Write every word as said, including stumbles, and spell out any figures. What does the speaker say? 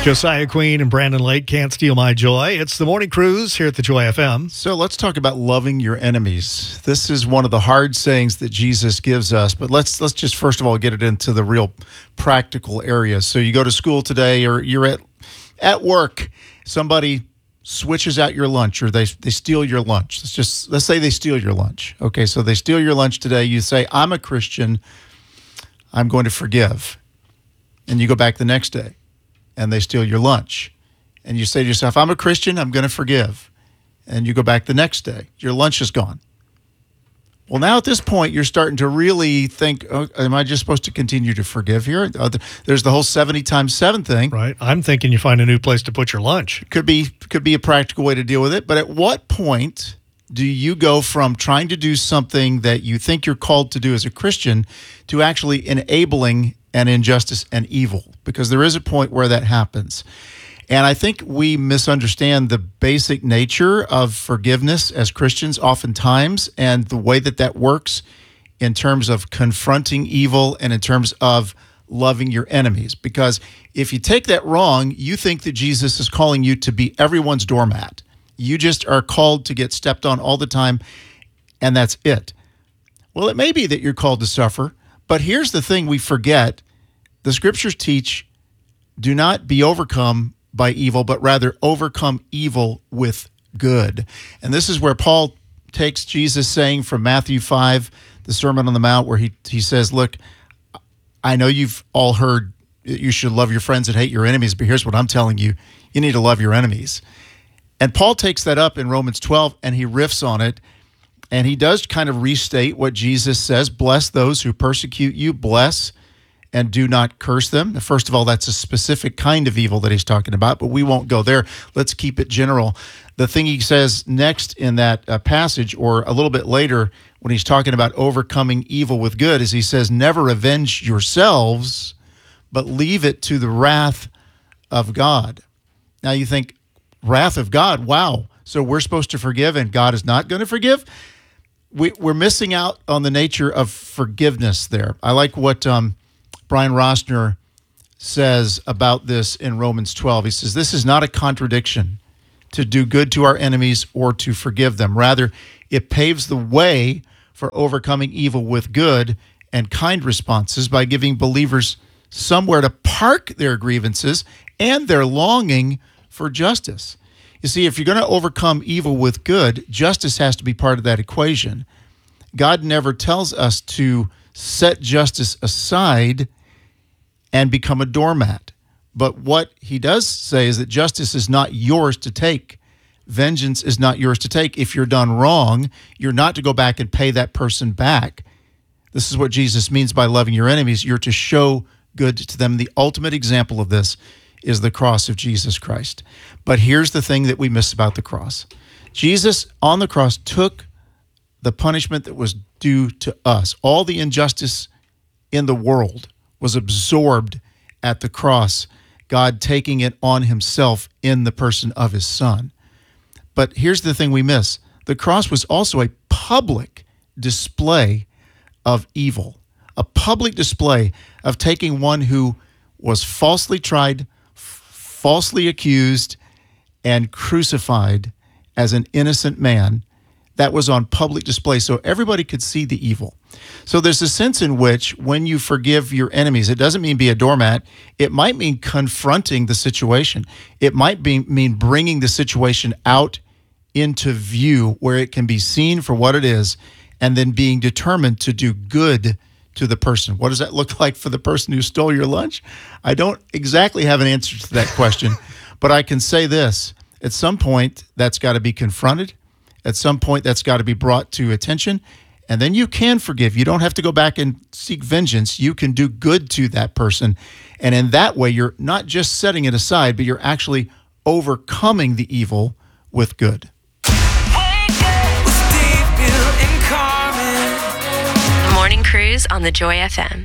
Josiah Queen and Brandon Lake, Can't Steal My Joy. It's the Morning Cruise here at the Joy F M. So let's talk about loving your enemies. This is one of the hard sayings that Jesus gives us, but let's let's just first of all get it into the real practical areas. So you go to school today, or you're at at work, somebody switches out your lunch, or they they steal your lunch. Let's just let's say they steal your lunch. Okay, so they steal your lunch today. You say, "I'm a Christian. I'm going to forgive." And you go back the next day, and they steal your lunch. And you say to yourself, "I'm a Christian, I'm going to forgive." And you go back the next day. Your lunch is gone. Well, now at this point, you're starting to really think, oh, am I just supposed to continue to forgive here? There's the whole seventy times seven thing. Right. I'm thinking you find a new place to put your lunch. Could be, could be a practical way to deal with it. But at what point do you go from trying to do something that you think you're called to do as a Christian to actually enabling an injustice and evil? Because there is a point where that happens. And I think we misunderstand the basic nature of forgiveness as Christians oftentimes, and the way that that works in terms of confronting evil and in terms of loving your enemies. Because if you take that wrong, you think that Jesus is calling you to be everyone's doormat. You just are called to get stepped on all the time, and that's it. Well, it may be that you're called to suffer, but here's the thing we forget. The scriptures teach, do not be overcome by evil, but rather overcome evil with good. And this is where Paul takes Jesus saying from Matthew five, the Sermon on the Mount, where he, he says, look, I know you've all heard you should love your friends and hate your enemies, but here's what I'm telling you. You need to love your enemies. And Paul takes that up in Romans twelve, and he riffs on it. And he does kind of restate what Jesus says, bless those who persecute you, bless and do not curse them. First of all, that's a specific kind of evil that he's talking about, but we won't go there. Let's keep it general. The thing he says next in that uh, passage, or a little bit later when he's talking about overcoming evil with good, is he says, never avenge yourselves, but leave it to the wrath of God. Now you think, wrath of God, wow, so we're supposed to forgive and God is not going to forgive? We, we're missing out on the nature of forgiveness there. I like what um, Brian Rosner says about this in Romans twelve. He says, this is not a contradiction to do good to our enemies or to forgive them. Rather, it paves the way for overcoming evil with good and kind responses by giving believers somewhere to park their grievances and their longing for justice. You see, if you're going to overcome evil with good, justice has to be part of that equation. God never tells us to set justice aside and become a doormat. But what he does say is that justice is not yours to take. Vengeance is not yours to take. If you're done wrong, you're not to go back and pay that person back. This is what Jesus means by loving your enemies. You're to show good to them. The ultimate example of this is the cross of Jesus Christ. But here's the thing that we miss about the cross. Jesus on the cross took the punishment that was due to us. All the injustice in the world was absorbed at the cross, God taking it on himself in the person of his Son. But here's the thing we miss. The cross was also a public display of evil, a public display of taking one who was falsely tried, falsely accused, and crucified as an innocent man. That was on public display so everybody could see the evil. So there's a sense in which when you forgive your enemies, it doesn't mean be a doormat. It might mean confronting the situation. It might be, mean bringing the situation out into view where it can be seen for what it is, and then being determined to do good to the person. What does that look like for the person who stole your lunch? I don't exactly have an answer to that question, but I can say this. At some point, that's got to be confronted. At some point, that's got to be brought to attention, and then you can forgive. You don't have to go back and seek vengeance. You can do good to that person, and in that way, you're not just setting it aside, but you're actually overcoming the evil with good. Morning Cruise on the Joy F M.